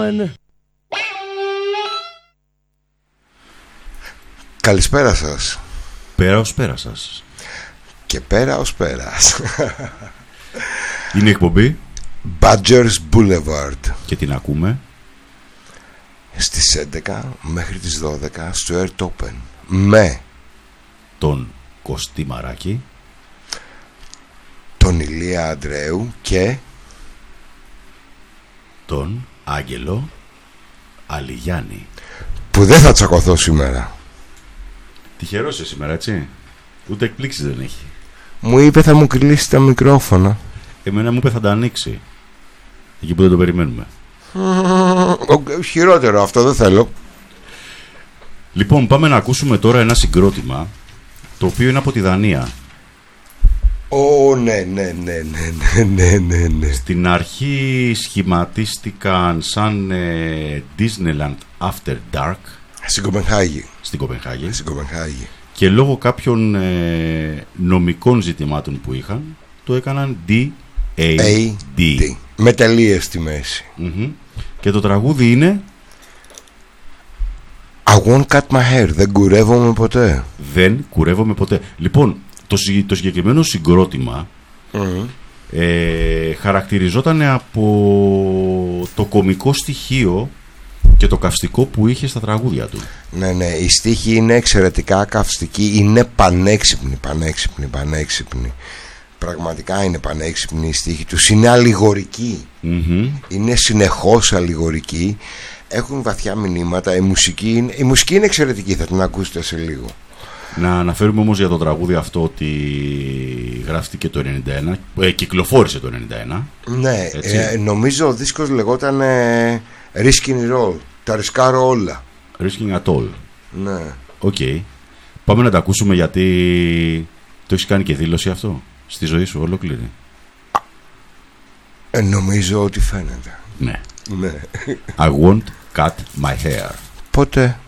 είναι. Καλησπέρα σας. Πέρα ως πέρα σας. Και πέρα ως πέρας. Είναι η εκπομπή Badgers Boulevard. και την ακούμε στις 11 μέχρι τις 12 στο Air Open με τον Κωστή Μαράκη, τον Ηλία Αντρέου και τον Άγγελο Αλιγιάννη, που δεν θα τσακωθώ σήμερα. Τυχερός είσαι σήμερα, έτσι. Ούτε εκπλήξεις δεν έχει. Μου είπε θα μου κλείσει τα μικρόφωνα. Εμένα μου είπε θα τα ανοίξει εκεί που δεν το περιμένουμε. Χειρότερο αυτό, δεν θέλω. Λοιπόν, πάμε να ακούσουμε τώρα ένα συγκρότημα το οποίο είναι από τη Δανία. Ναι. Στην αρχή σχηματίστηκαν σαν Disneyland After Dark Στην Κοπενχάγη. στην Κοπενχάγη. Και λόγω κάποιων νομικών ζητημάτων που είχαν, το έκαναν DAD. Με τελείες στη μέση. Και το τραγούδι είναι I won't cut my hair. Δεν κουρεύομαι ποτέ. Δεν κουρεύομαι ποτέ. Λοιπόν, το συγκεκριμένο συγκρότημα χαρακτηριζόταν από το κωμικό στοιχείο και το καυστικό που είχε στα τραγούδια του. Ναι, οι στίχοι είναι εξαιρετικά καυστικοί. Είναι πανέξυπνοι. Πραγματικά είναι πανέξυπνοι οι στίχοι τους. Είναι αλληγορικοί. Είναι συνεχώς αλληγορικοί. Έχουν βαθιά μηνύματα. Η μουσική είναι εξαιρετική. Θα την ακούσετε σε λίγο. Να αναφέρουμε όμως για το τραγούδι αυτό ότι γράφτηκε το 91, κυκλοφόρησε το 91. Ναι, νομίζω ο δίσκος λεγόταν Risking Roll. Τα ρισκάρω όλα. Risking at all. Ναι. Οκ. Πάμε να τα ακούσουμε, γιατί το έχεις κάνει και δήλωση αυτό στη ζωή σου ολόκληρη. Νομίζω ότι φαίνεται. Ναι. I won't cut my hair. Ποτέ.